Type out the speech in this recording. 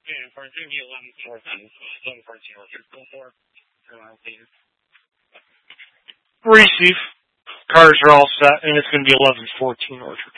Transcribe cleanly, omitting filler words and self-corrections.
Yeah, for it's going to be 11:14. 11:14 Orchard. Go for it. Receive. Cars are all set, and it's going to be 11:14 Orchard.